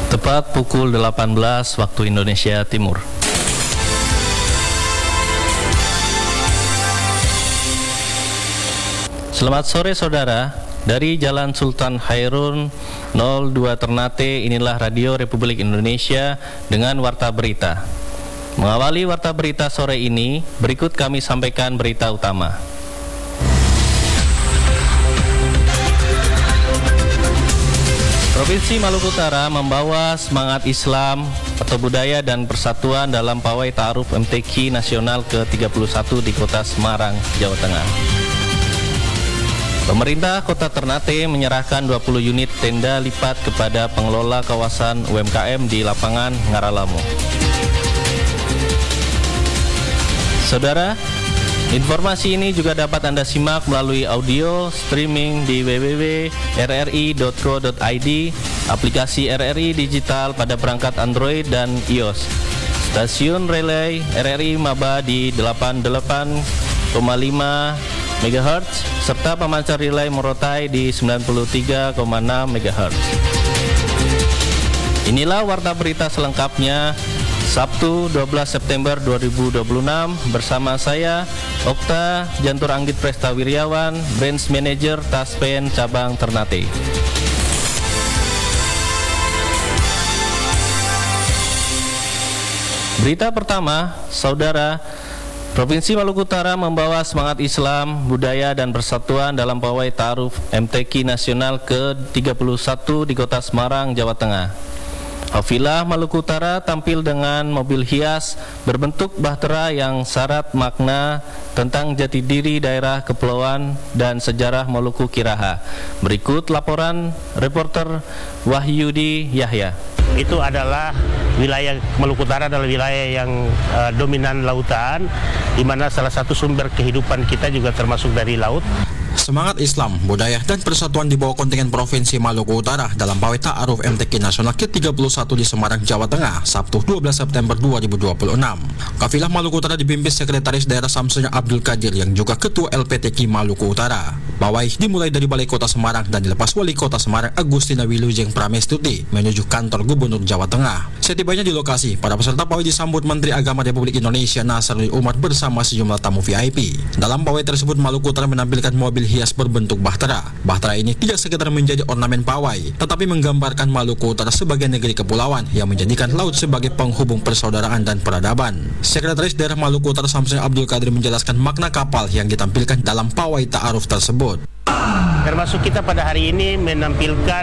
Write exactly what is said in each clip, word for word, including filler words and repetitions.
Tepat pukul delapan belas waktu Indonesia Timur. Selamat sore saudara, dari Jalan Sultan Hairun nol dua Ternate, inilah Radio Republik Indonesia dengan Warta Berita. Mengawali Warta Berita sore ini, berikut kami sampaikan berita utama. Provinsi Maluku Utara membawa semangat Islam atau budaya dan persatuan dalam Pawai Ta'aruf M T Q Nasional ke tiga puluh satu di Kota Semarang, Jawa Tengah. Pemerintah Kota Ternate menyerahkan dua puluh unit tenda lipat kepada pengelola kawasan U M K M di lapangan Ngaralamo. Saudara, informasi ini juga dapat Anda simak melalui audio streaming di w w w titik r r i titik co titik i d, aplikasi R R I Digital pada perangkat Android dan iOS, stasiun relay R R I Maba di delapan puluh delapan koma lima megahertz, serta pemancar relay Morotai di sembilan puluh tiga koma enam megahertz. Inilah warta berita selengkapnya Sabtu dua belas September dua ribu dua puluh enam bersama saya Okta Jantur Anggit Presta Wiryawan, Branch Manager Taspen Cabang Ternate. Berita pertama, saudara, Provinsi Maluku Utara membawa semangat Islam, budaya dan persatuan dalam Pawai Ta'aruf M T Q Nasional ke tiga puluh satu di Kota Semarang, Jawa Tengah. Hafilah Maluku Utara tampil dengan mobil hias berbentuk bahtera yang syarat makna tentang jati diri daerah kepulauan dan sejarah Maluku Kiraha. Berikut laporan reporter Wahyudi Yahya. Itu adalah wilayah Maluku Utara adalah wilayah yang uh, dominan lautan, di mana salah satu sumber kehidupan kita juga termasuk dari laut. Semangat Islam, budaya, dan persatuan di bawah kontingen Provinsi Maluku Utara dalam Pawai Ta'aruf M T Q Nasional ke tiga puluh satu di Semarang, Jawa Tengah, Sabtu dua belas September dua ribu dua puluh enam. Kafilah Maluku Utara dipimpin Sekretaris Daerah Samsunya Abdul Qadir yang juga Ketua L P T Q Maluku Utara. Pawai dimulai dari Balai Kota Semarang dan dilepas Wali Kota Semarang Agustina Wilujeng Pramestuti menuju kantor Gubernur Jawa Tengah. Setibanya di lokasi, para peserta pawai disambut Menteri Agama Republik Indonesia Nasaruddin Umar bersama sejumlah tamu V I P. Dalam pawai tersebut, Maluku Utara menampilkan mobil hias berbentuk bahtera. Bahtera ini tidak sekedar menjadi ornamen pawai, tetapi menggambarkan Maluku Utara sebagai negeri kepulauan yang menjadikan laut sebagai penghubung persaudaraan dan peradaban. Sekretaris Daerah Maluku Utara Samsunya Abdul Qadir menjelaskan makna kapal yang ditampilkan dalam Pawai Ta'aruf tersebut. Termasuk kita pada hari ini menampilkan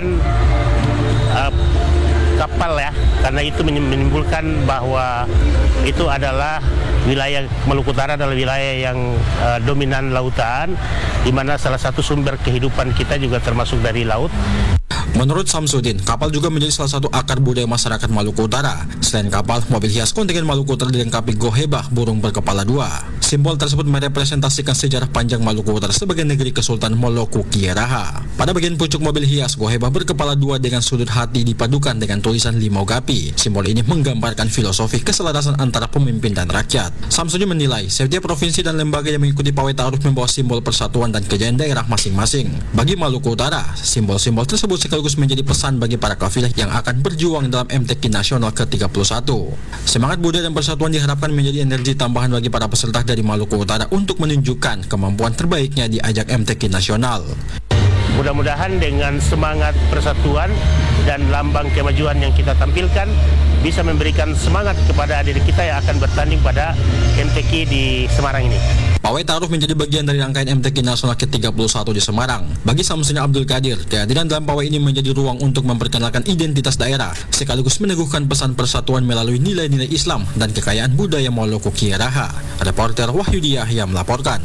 uh, kapal ya, karena itu menimbulkan bahwa itu adalah wilayah Maluku Utara adalah wilayah yang uh, dominan lautan, di mana salah satu sumber kehidupan kita juga termasuk dari laut. Menurut Samsudin, kapal juga menjadi salah satu akar budaya masyarakat Maluku Utara. Selain kapal, mobil hias kontingen Maluku Utara dilengkapi gohebah burung berkepala dua. Simbol tersebut merepresentasikan sejarah panjang Maluku Utara sebagai negeri Kesultanan Moluku Kiraha. Pada bagian pucuk mobil hias, gohebah berkepala dua dengan sudut hati dipadukan dengan tulisan Limau Gapi. Simbol ini menggambarkan filosofi keselarasan antara pemimpin dan rakyat. Samsudin menilai, setiap provinsi dan lembaga yang mengikuti Pawai Ta'aruf membawa simbol persatuan dan kejayaan daerah masing-masing. Bagi Maluku Utara, simbol-simbol tersebut sekaligus menjadi pesan bagi para kafilah yang akan berjuang dalam M T Q Nasional ke tiga puluh satu. Semangat budaya dan persatuan diharapkan menjadi energi tambahan bagi para peserta dari Maluku Utara untuk menunjukkan kemampuan terbaiknya di ajang M T Q Nasional. Mudah-mudahan dengan semangat persatuan dan lambang kemajuan yang kita tampilkan bisa memberikan semangat kepada adik kita yang akan bertanding pada M T Q di Semarang ini. Pawai Ta'aruf menjadi bagian dari rangkaian M T Q Nasional ke tiga puluh satu di Semarang. Bagi Samsunya Abdul Qadir, kehadiran dalam pawai ini menjadi ruang untuk memperkenalkan identitas daerah, sekaligus meneguhkan pesan persatuan melalui nilai-nilai Islam dan kekayaan budaya Moluku Kiraha. Reporter Wahyudi Yahya melaporkan.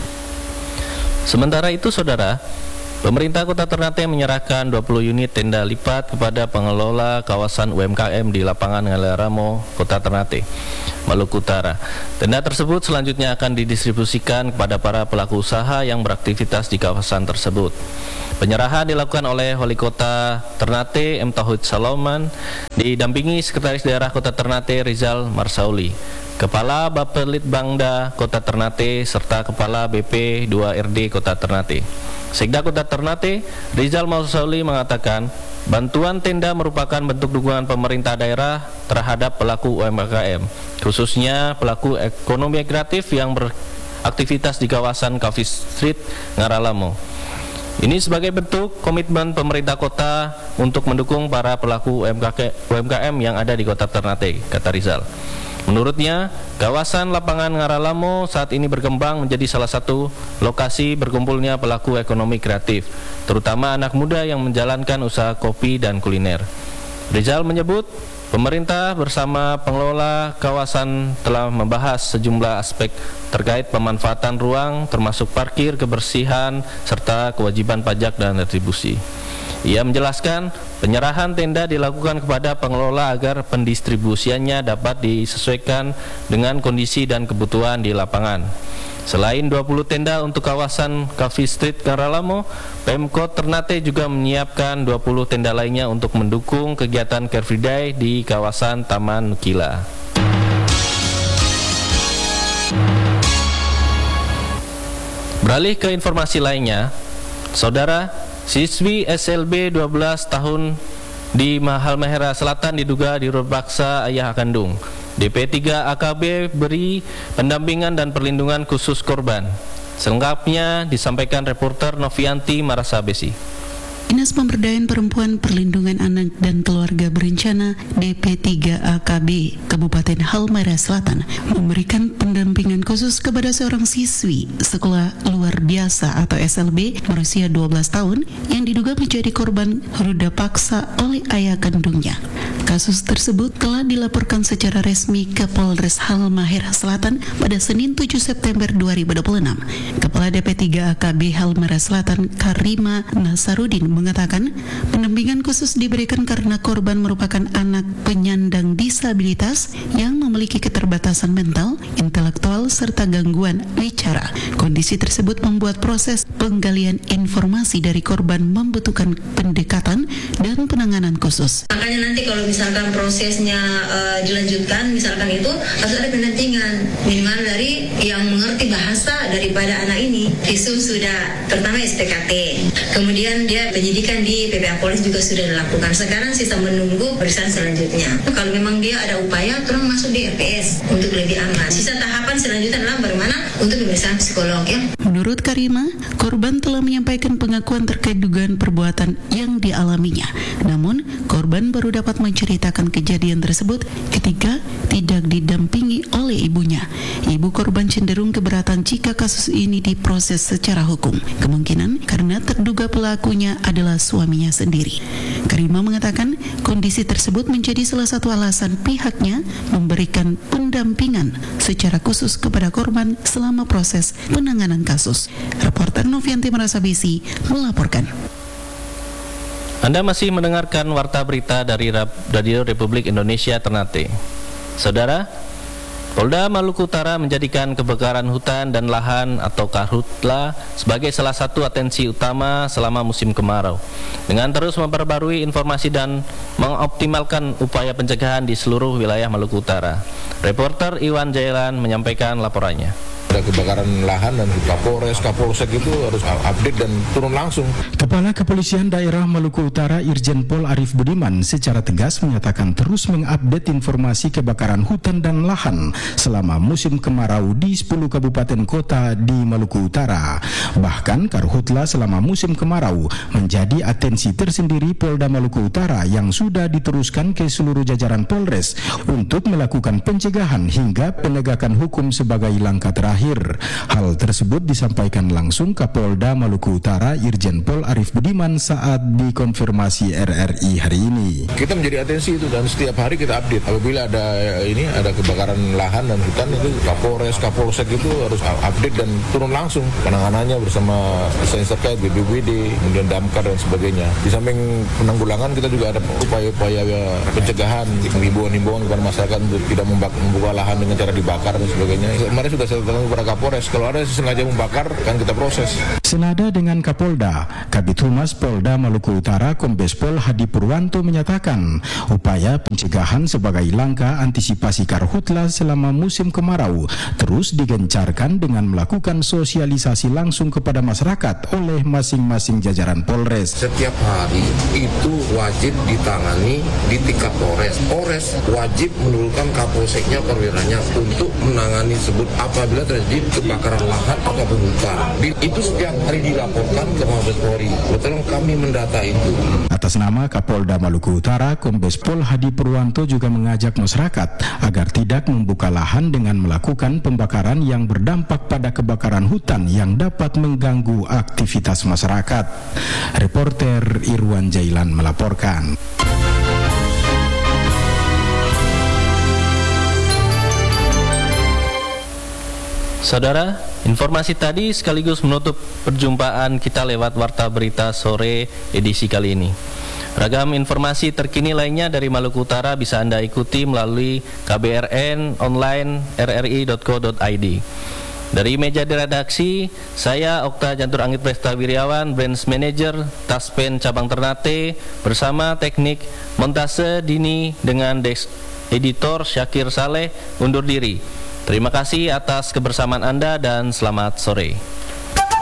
Sementara itu, saudara, pemerintah Kota Ternate menyerahkan dua puluh unit tenda lipat kepada pengelola kawasan U M K M di lapangan Ngaralamo, Kota Ternate, Maluku Utara. Tenda tersebut selanjutnya akan didistribusikan kepada para pelaku usaha yang beraktivitas di kawasan tersebut. Penyerahan dilakukan oleh Wali Kota Ternate M. Tauhid Saloman didampingi Sekretaris Daerah Kota Ternate Rizal Marsauli, Kepala Bapelitbangda Kota Ternate, serta Kepala B P dua R D Kota Ternate. Sekda Kota Ternate Rizal Marsauli mengatakan bantuan tenda merupakan bentuk dukungan pemerintah daerah terhadap pelaku U M K M, khususnya pelaku ekonomi kreatif yang beraktivitas di kawasan Coffee Street, Ngaralamo. Ini sebagai bentuk komitmen pemerintah kota untuk mendukung para pelaku U M K M yang ada di kota Ternate, kata Rizal. Menurutnya, kawasan lapangan Ngaralamo saat ini berkembang menjadi salah satu lokasi berkumpulnya pelaku ekonomi kreatif, terutama anak muda yang menjalankan usaha kopi dan kuliner. Rizal menyebut, pemerintah bersama pengelola kawasan telah membahas sejumlah aspek terkait pemanfaatan ruang, termasuk parkir, kebersihan, serta kewajiban pajak dan retribusi. Ia menjelaskan, penyerahan tenda dilakukan kepada pengelola agar pendistribusiannya dapat disesuaikan dengan kondisi dan kebutuhan di lapangan. Selain dua puluh tenda untuk kawasan Coffee Street Ngaralamo, Pemkot Ternate juga menyiapkan dua puluh tenda lainnya untuk mendukung kegiatan Car Free Day di kawasan Taman Nukila. Beralih ke informasi lainnya, Saudara, siswi S L B dua belas tahun di Halmahera Selatan diduga dirobaksa ayah kandung. D P tiga A K B beri pendampingan dan perlindungan khusus korban. Selengkapnya disampaikan reporter Novianti Marasabesi. Dinas Pemberdayaan Perempuan, Perlindungan Anak dan Keluarga Berencana D P tiga A K B Kabupaten Halmahera Selatan memberikan pendampingan khusus kepada seorang siswi sekolah luar biasa atau S L B berusia dua belas tahun yang diduga menjadi korban ruda paksa oleh ayah kandungnya. Kasus tersebut telah dilaporkan secara resmi ke Polres Halmahera Selatan pada Senin tujuh September dua ribu dua puluh enam. Kepala D P tiga A K B Halmahera Selatan Karima Nasarudin mengatakan pendampingan khusus diberikan karena korban merupakan anak penyandang disabilitas yang memiliki keterbatasan mental, intelektual, serta gangguan bicara. Kondisi tersebut membuat proses penggalian informasi dari korban membutuhkan pendekatan dan penanganan khusus. Makanya nanti kalau misalkan prosesnya uh, dilanjutkan, misalkan itu harus ada pendampingan minimal dari yang mengerti bahasa daripada anak ini. Visum sudah, pertama S P K T, kemudian dia penyidikan di P P A Polres juga sudah dilakukan. Sekarang sisa menunggu pemeriksaan selanjutnya. Kalau memang dia ada upaya, terus masuk di R P S untuk lebih aman. Sisa tahapan selanjutnya adalah bagaimana untuk pemeriksaan psikolog ya. Menurut Karima, korban telah menyampaikan pengakuan terkait dugaan perbuatan yang dialaminya. Namun, korban baru dapat menceritakan kejadian tersebut ketika tidak didampingi oleh ibunya. Ibu korban cenderung keberatan jika kasus ini diproses secara hukum. Kemungkinan karena terduga pelakunya adalah suaminya sendiri. Karima mengatakan kondisi tersebut menjadi salah satu alasan pihaknya memberikan pendampingan secara khusus kepada korban selama proses penanganan kasus. Reporter Novianti Marasabesi melaporkan. Anda masih mendengarkan Warta Berita dari Radio Republik Indonesia Ternate. Saudara, Polda Maluku Utara menjadikan kebakaran hutan dan lahan atau Karhutla sebagai salah satu atensi utama selama musim kemarau, dengan terus memperbarui informasi dan mengoptimalkan upaya pencegahan di seluruh wilayah Maluku Utara. Reporter Iwan Jailan menyampaikan laporannya. Ada kebakaran lahan dan Kapolres, Kapolsek itu harus update dan turun langsung. Kepala Kepolisian Daerah Maluku Utara Irjen Pol Arif Budiman secara tegas menyatakan terus mengupdate informasi kebakaran hutan dan lahan selama musim kemarau di sepuluh kabupaten kota di Maluku Utara. Bahkan Karhutla selama musim kemarau menjadi atensi tersendiri Polda Maluku Utara yang sudah diteruskan ke seluruh jajaran Polres untuk melakukan pencegahan hingga penegakan hukum sebagai langkah terakhir. Hal tersebut disampaikan langsung Kapolda Maluku Utara Irjen Pol Arif Budiman saat dikonfirmasi R R I hari ini. Kita menjadi atensi itu dan setiap hari kita update. Apabila ada ini ada kebakaran lahan dan hutan itu Kapolres, Kapolsek itu harus update dan turun langsung penanganannya bersama instansi terkait B B B D, kemudian Damkar dan sebagainya. Di samping penanggulangan kita juga ada upaya-upaya pencegahan, himbauan-himbauan kepada masyarakat untuk tidak membuka lahan dengan cara dibakar dan sebagainya. Kemarin sudah saya tekankan kepada Kapolres, kalau ada sengaja membakar kan kita proses. Senada dengan Kapolda, Kabid Humas Polda Maluku Utara Kombes Pol Hadi Purwanto menyatakan upaya pencegahan sebagai langkah antisipasi karhutla selama musim kemarau terus digencarkan dengan melakukan sosialisasi langsung kepada masyarakat oleh masing-masing jajaran Polres. Setiap hari itu wajib ditangani di tingkat Polres. Polres wajib menurunkan kapolseknya perwiranya untuk menangani sebut apabila terjadi kebakaran lahan atau hutan. Itu setiap hari dilaporkan ke Mabes Polri. Kebetulan kami mendata itu. Atas nama Kapolda Maluku Utara, Kombes Pol Hadi Purwanto juga mengajak masyarakat agar tidak membuka lahan dengan melakukan pembakaran yang berdampak pada kebakaran hutan yang dapat mengganggu aktivitas masyarakat. Reporter Irwan Jailan melaporkan. Saudara, informasi tadi sekaligus menutup perjumpaan kita lewat Warta Berita Sore edisi kali ini. Ragam informasi terkini lainnya dari Maluku Utara bisa Anda ikuti melalui k b r n online r r i dot co dot i d. Dari meja di redaksi, saya Okta Jantur Anggit Presta Wiryawan, Branch Manager Taspen Cabang Ternate, bersama teknik montase Dini dengan desk editor Syakir Saleh undur diri. Terima kasih atas kebersamaan Anda dan selamat sore.